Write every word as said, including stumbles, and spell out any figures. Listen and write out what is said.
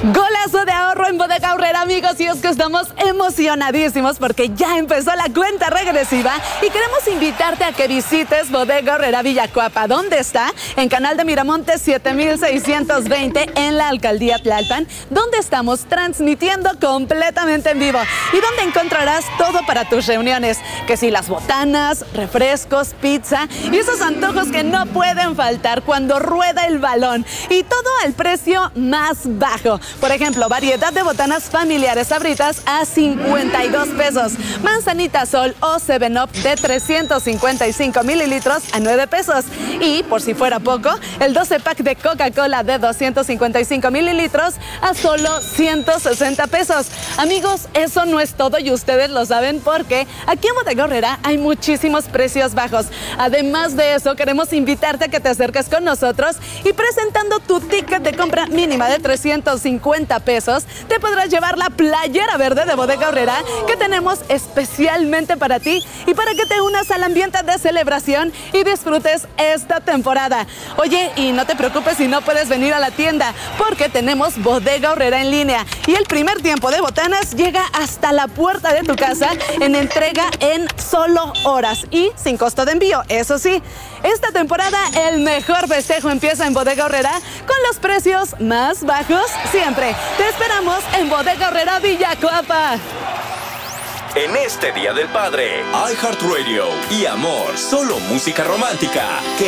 Golazo de ahorro en Bodega Aurrera, amigos, y es que estamos emocionadísimos porque ya empezó la cuenta regresiva y queremos invitarte a que visites Bodega Aurrera Villacuapa. ¿Dónde está? En Canal de Miramontes siete mil seiscientos veinte en la Alcaldía Tlalpan, donde estamos transmitiendo completamente en vivo y donde encontrarás todo para tus reuniones, que si las botanas, refrescos, pizza y esos antojos que no pueden faltar cuando rueda el balón, y todo al precio más bajo. Por ejemplo, variedad de botanas familiares Sabritas a cincuenta y dos pesos. Manzanita Sol o seven up de trescientos cincuenta y cinco mililitros a nueve pesos. Y, por si fuera poco, el doce pack de Coca-Cola de doscientos cincuenta y cinco mililitros a solo ciento sesenta pesos. Amigos, eso no es todo y ustedes lo saben porque aquí en Bodega Aurrera hay muchísimos precios bajos. Además de eso, queremos invitarte a que te acerques con nosotros y presentando tu ticket de compra mínima de trescientos cincuenta pesos, te podrás llevar la playera verde de Bodega Aurrera que tenemos especialmente para ti y para que te unas al ambiente de celebración y disfrutes esta temporada. Oye, y no te preocupes si no puedes venir a la tienda, porque tenemos Bodega Aurrera en línea y el primer tiempo de botanas llega hasta la puerta de tu casa en entrega en solo horas y sin costo de envío. Eso sí, esta temporada el mejor festejo empieza en Bodega Aurrera con los precios más bajos siempre. Te esperamos en Bodega Aurrera Villacuapa. En este Día del Padre, iHeartRadio y Amor, solo música romántica.